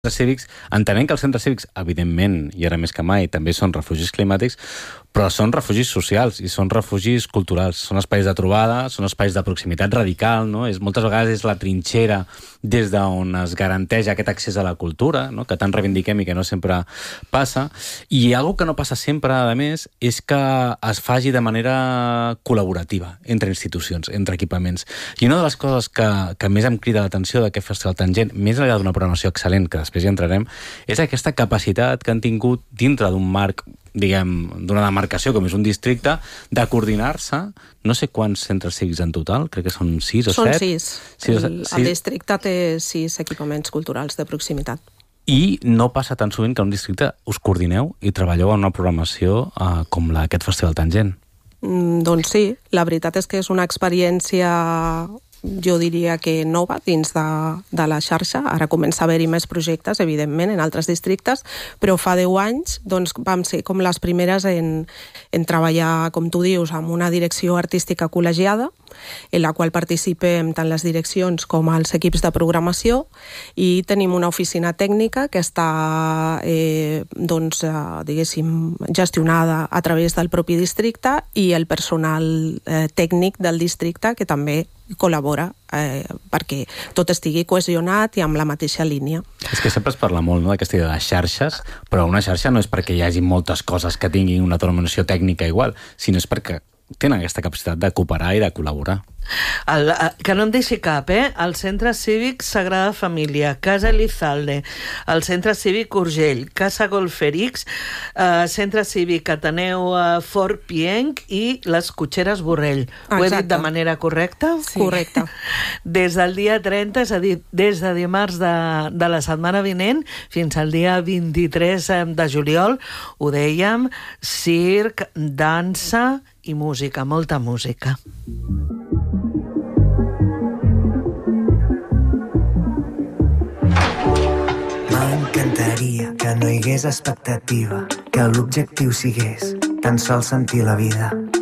cívics, entenem que els centres cívics, evidentment, i ara més que mai, també són refugis climàtics, però són refugis socials i són refugis culturals. Són espais de trobada, són espais de proximitat radical, no? Moltes vegades és la trinxera des d'on es garanteix aquest accés a la cultura, no? Que tant reivindiquem i que no sempre passa. I algo que no passa sempre, a més, és que es faci de manera col·laborativa entre institucions, entre equipaments. I una de les coses que més em crida l'atenció d'aquest Festival Tangent, més enllà d'una programació excel·lent, que després hi entrarem, és aquesta capacitat que han tingut dintre d'un marc, diguem, d'una demarcació com és un districte, de coordinar-se. No sé quants centres cívics en total, crec que són 6 o 7. Són 6. El districte té 6 equipaments culturals de proximitat. I no passa tan sovint que en un districte us coordineu i treballeu en una programació com aquest Festival Tangent. Doncs sí, la veritat és que és una experiència, jo diria que nova dins de la xarxa. Ara comença a haver-hi més projectes, evidentment, en altres districtes, però fa 10 anys doncs, vam ser com les primeres en treballar, com tu dius, amb una direcció artística col·legiada, en la qual participem tant les direccions com els equips de programació, i tenim una oficina tècnica que està diguéssim, gestionada a través del propi districte, i el personal tècnic del districte que també col·labora perquè tot estigui cohesionat i amb la mateixa línia. És que sempre es parla molt, no?, d'aquesta idea de xarxes, però una xarxa no és perquè hi hagi moltes coses que tinguin una determinació tècnica igual, sinó és perquè tenen aquesta capacitat de cooperar i de col·laborar. Que no en deixi cap, el Centre Cívic Sagrada Família, Casa Elizalde, el Centre Cívic Urgell, Casa Golferix, Centre Cívic Ateneu Fort Pienc i les Cotxeres Borrell. Exacte. Ho he dit de manera correcta? Sí. Correcte. Des del dia 30, és a dir, des de dimarts de la setmana vinent fins al dia 23 de juliol, ho dèiem, circ, dansa i música, molta música. M'encantaria que no hi hagués expectativa, que l'objectiu sigués tan sols sentir la vida.